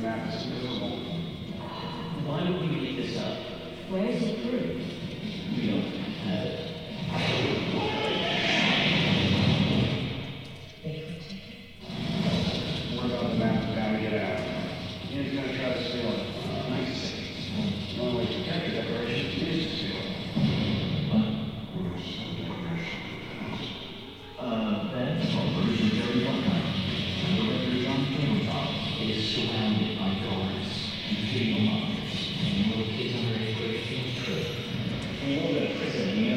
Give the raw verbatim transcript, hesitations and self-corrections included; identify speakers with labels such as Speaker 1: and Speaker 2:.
Speaker 1: map is visible.
Speaker 2: Why would we leave this up?
Speaker 3: Where's the proof?
Speaker 2: We don't have it.